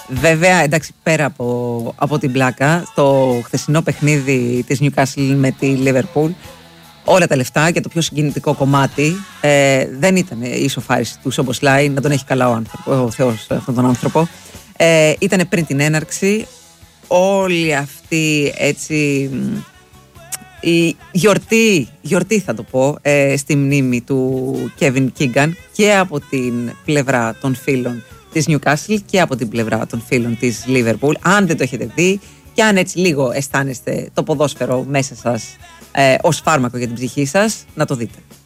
Βέβαια, εντάξει, πέρα από την πλάκα, στο χθεσινό παιχνίδι της Newcastle με τη Liverpool, όλα τα λεφτά και το πιο συγκινητικό κομμάτι δεν ήταν η ισοφάριση του Σομποσλάι, να τον έχει καλά ο Θεός αυτόν τον άνθρωπο. Ήταν πριν την έναρξη, όλη αυτή έτσι η γιορτή θα το πω, στη μνήμη του Kevin Keegan και από την πλευρά των φίλων της Newcastle και από την πλευρά των φίλων της Liverpool. Αν δεν το έχετε δει και αν έτσι λίγο αισθάνεστε το ποδόσφαιρο μέσα σας ως φάρμακο για την ψυχή σας, να το δείτε.